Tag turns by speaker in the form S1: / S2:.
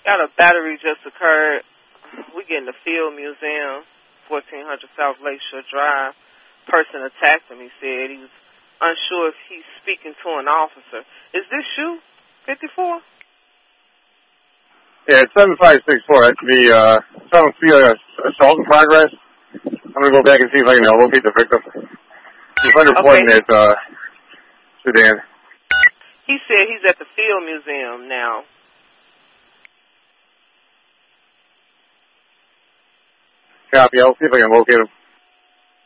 S1: Got a battery just occurred. We get in the Field Museum, 1400 South Lakeshore Drive. Person attacked him. He said he was unsure if he's speaking to an officer. Is this you, 54?
S2: Yeah, it's 7564. That's the South Field assault in progress. I'm going to go back and see if I can locate the victim. He's under pointing at Sudan.
S1: He said he's at the Field Museum now.
S2: Copy. I'll see if I can locate him.